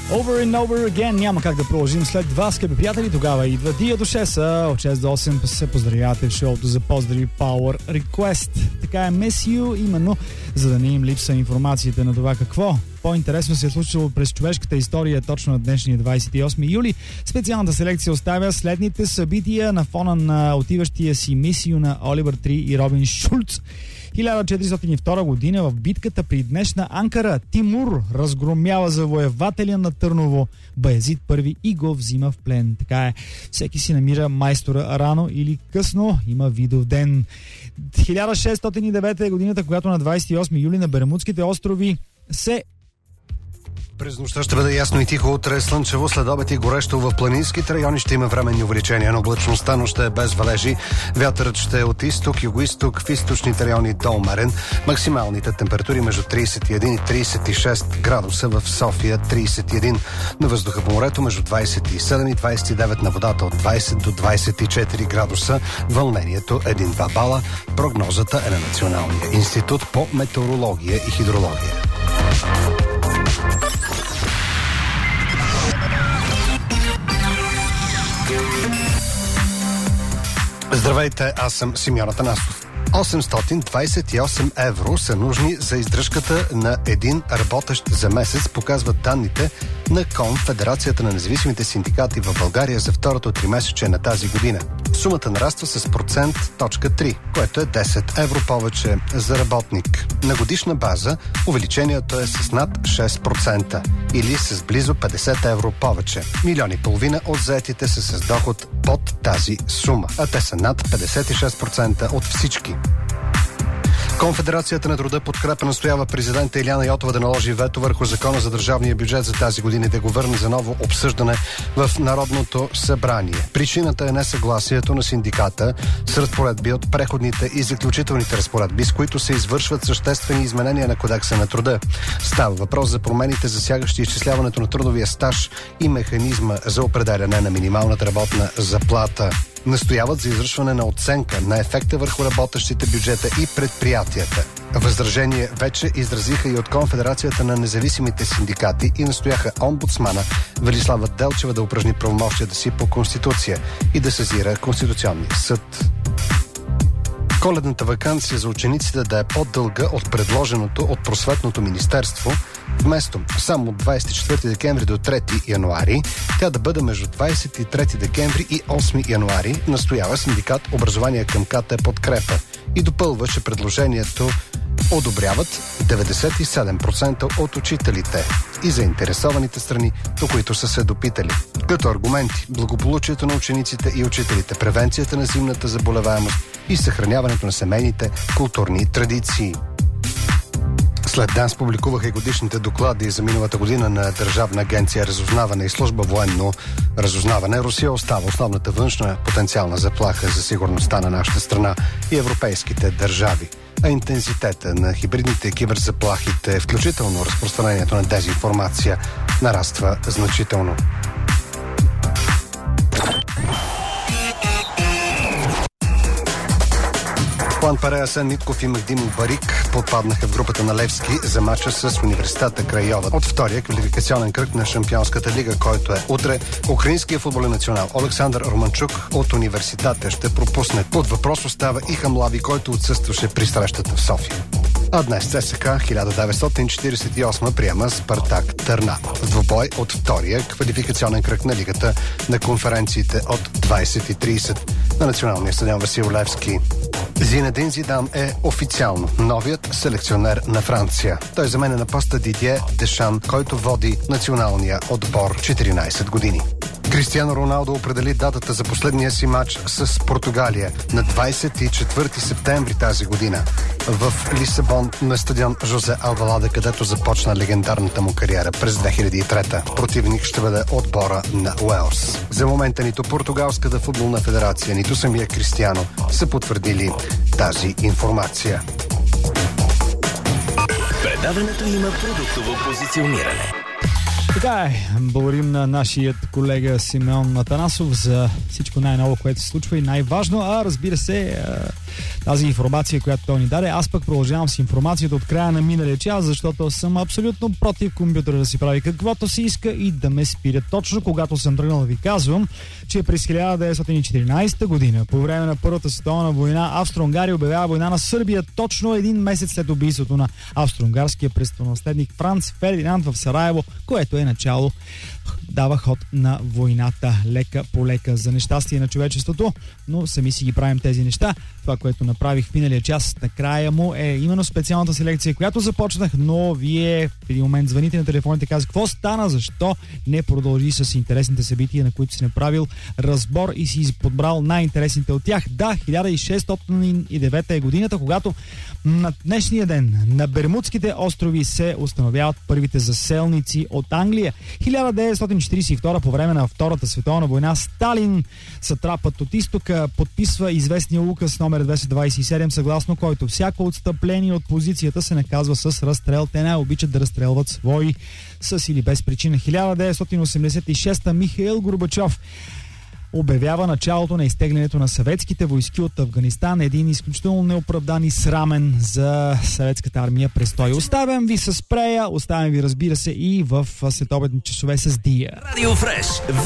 Over and over again. Няма как да продължим след два, скъпи приятели. Тогава идва Дия до 6, от 6 до 8 се поздравявате в шоуто за поздрави Power Request. Така е Miss You, именно за да не им липса информацията на това какво по-интересно се е случило през човешката история точно на днешния 28 юли. Специалната селекция оставя следните събития на фона на отиващия си Miss You на Оливър Три и Робин Шулц. 1402 година в битката при днешна Анкара Тимур разгромява завоевателя на Търново Баязид I и го взима в плен. Така е, всеки си намира майстора рано или късно, има видов ден. 1609 е годината, когато на 28 юли на Бермудските острови се През нощта ще бъде ясно и тихо, утре слънчево, след обед и горещо в планинските райони ще има временни увеличения на облачността, но ще е без валежи. Вятърът ще е от изток, юго-исток, в източните райони до умерен. Максималните температури между 31 и 36 градуса в София, 31 на въздуха по морето, между 27 и 29 на водата, от 20 до 24 градуса. Вълнението 1-2 бала. Прогнозата е на Националния институт по метеорология и хидрология. Здравейте, аз съм Симеон Атанасов. 828 евро са нужни за издръжката на един работещ за месец, показват данните на Конфедерацията на независимите синдикати в България за второто тримесечие на тази година. Сумата нараства с 3%, което е 10 евро повече за работник. На годишна база увеличението е с над 6% или с близо 50 евро повече. 1,5 милиона от заетите са с доход под тази сума, а те са над 56% от всички. Конфедерацията на труда подкрепа настоява президента Илияна Йотова да наложи вето върху закона за държавния бюджет за тази година и да го върне за ново обсъждане в Народното събрание. Причината е несъгласието на синдиката с разпоредби от преходните и заключителните разпоредби, с които се извършват съществени изменения на Кодекса на труда. Става въпрос за промените, засягащи изчисляването на трудовия стаж и механизма за определяне на минималната работна заплата. Настояват за извършване на оценка на ефекта върху работещите, бюджета и предприятията. Възражение вече изразиха и от Конфедерацията на независимите синдикати и настояха омбудсмана Велислава Делчева да упражни правомощията си по Конституция и да сезира Конституционния съд. Коледната ваканция за учениците да е по-дълга от предложеното от Просветното министерство, вместо само от 24 декември до 3 януари, тя да бъде между 23 декември и 8 януари, настоява синдикат Образование към КТ Подкрепа и допълва, че предложението одобряват 97% от учителите и заинтересованите страни, до които са се допитали. Като аргументи – благополучието на учениците и учителите, превенцията на зимната заболеваемост и съхраняването на семейните културни традиции. След ДАНС публикуваха и годишните доклади за миналата година на Държавна агенция разузнаване и служба военно разузнаване. Русия остава основната външна потенциална заплаха за сигурността на нашата страна и европейските държави. А интензитета на хибридните киберзаплахите, включително разпространението на дезинформация, нараства значително. План Паре, Асен Нитков и Магдим Барик попаднаха в групата на Левски за мача с Университета Крайова от втория квалификационен кръг на Шампионската лига, който е утре. Украинския футболен национал Олександър Романчук от Университета ще пропусне. Под въпрос остава и Хамлави, който отсъстваше при срещата в София. А днес ЦСК 1948 приема Спартак Търнава в двубой от втория квалификационен кръг на лигата на конференциите от 20:30 на националния стадион Васил Левски. Зинедин Зидан е официално новият селекционер на Франция. Той заменя на поста Дидие Дешан, който води националния отбор 14 години. Кристиано Роналдо определи датата за последния си матч с Португалия на 24 септември тази година в Лисабон на стадион Жозе Алваладе, където започна легендарната му кариера през 2003. Противник ще бъде отбора на Уелс. За момента нито Португалската футболна федерация, нито самия Кристиано са потвърдили тази информация. Предаването има продуктово позициониране. Така е, благодарим на нашият колега Симеон Атанасов за всичко най-ново, което се случва и най-важно, а разбира се, тази информация, която той ни даде. Аз пък продължавам с информацията от края на миналия час, защото съм абсолютно против компютъра да си прави каквото си иска и да ме спира. Точно когато съм тръгнал да ви казвам, че през 1914 година, по време на Първата световна война, Австро-Унгария обявява война на Сърбия точно един месец след убийството на австро-унгарския престолонаследник Франц Фердинанд в Сараево, което е начало, дава ход на войната лека по лека за нещастие на човечеството, но сами си ги правим тези неща. Това, което направих в миналия час, накрая му е именно специалната селекция, която започнах, но вие в един момент звъните на телефоните и казах, какво стана, защо не продължи с интересните събития, на които си направил разбор и си подбрал най-интересните от тях. Да, 1609 е годината, когато на днешния ден на Бермудските острови се установяват първите заселници от Англия. 1942 по време на Втората световна война Сталин, сатрапът от изтока, подписва известния указ номер 227, съгласно който всяко отстъпление от позицията се наказва с разстрел. Те не обичат да разстрелват свои с или без причина. 1986 Михаил Горбачов обявява началото на изтеглянето на съветските войски от Афганистан. Един изключително неоправдан и срамен за съветската армия престой. Оставям ви с Прея, оставям ви, разбира се, и в следобедни часове с Дия. Радио Фреш.